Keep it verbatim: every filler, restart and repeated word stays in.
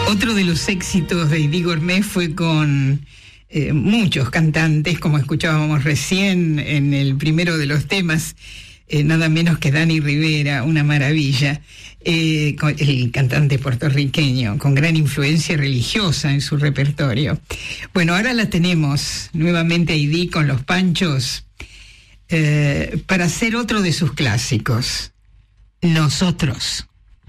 Otro de los éxitos de Edith Gourmet fue con eh, muchos cantantes, como escuchábamos recién en el primero de los temas, eh, nada menos que Danny Rivera, una maravilla, eh, el cantante puertorriqueño, con gran influencia religiosa en su repertorio. Bueno, ahora la tenemos nuevamente a Edith con Los Panchos, eh, para hacer otro de sus clásicos, Nosotros.